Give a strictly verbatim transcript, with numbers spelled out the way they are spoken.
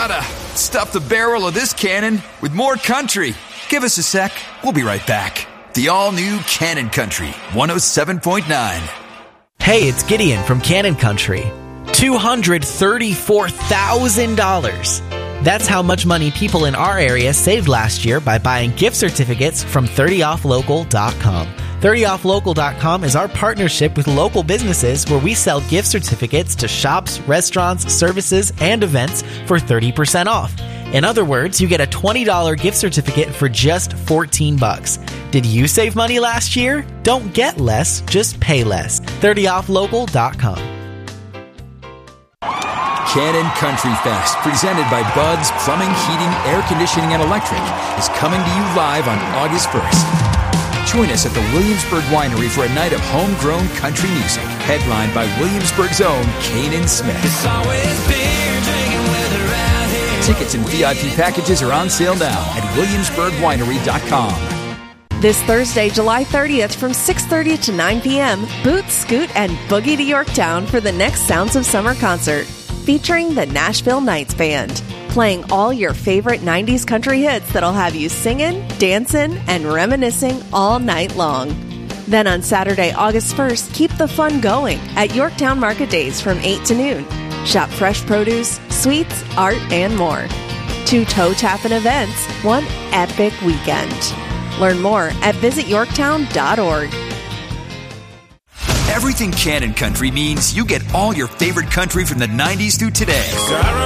gotta stuff the barrel of this cannon with more country. Give us a sec. We'll be right back. The all-new Cannon Country one oh seven point nine. Hey, it's Gideon from Cannon Country. two hundred thirty-four thousand dollars. That's how much money people in our area saved last year by buying gift certificates from thirty off local dot com. thirty off local dot com is our partnership with local businesses where we sell gift certificates to shops, restaurants, services, and events for thirty percent off. In other words, you get a twenty dollars gift certificate for just fourteen bucks. Did you save money last year? Don't get less, just pay less. thirty off local dot com. Cannon Country Fest, presented by Bud's Plumbing, Heating, Air Conditioning, and Electric, is coming to you live on August first. Join us at the Williamsburg Winery for a night of homegrown country music, headlined by Williamsburg's own Kanan Smith. It's always beer drinking weather out here. Tickets and V I P packages are on sale now at williamsburg winery dot com. This Thursday, July thirtieth from six thirty to nine p.m., Boot, Scoot, and Boogie to Yorktown for the next Sounds of Summer concert, featuring the Nashville Knights Band, playing all your favorite nineties country hits that'll have you singing, dancing, and reminiscing all night long. Then on Saturday, August first, keep the fun going at Yorktown Market Days from eight to noon. Shop fresh produce, sweets, art, and more. Two toe-tapping events, one epic weekend. Learn more at visit yorktown dot org. Everything Cannon Country means you get all your favorite country from the nineties through today.